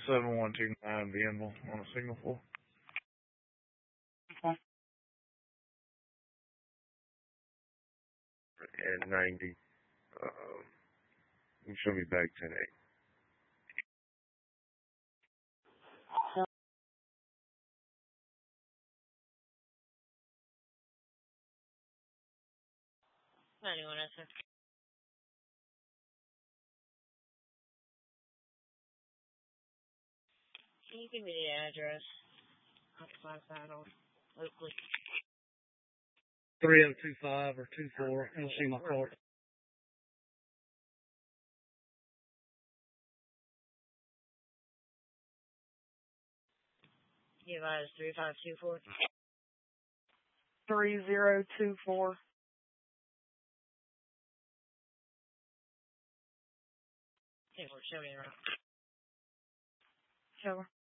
7129 Bienville on a signal floor. Okay. And 90. You show me back 10-8. Anyone else? Can you give me the address? I'll pass that on locally. 3025 or 24. You'll see my card. Give us 3524. 3024. Okay, we're showing around. Sure.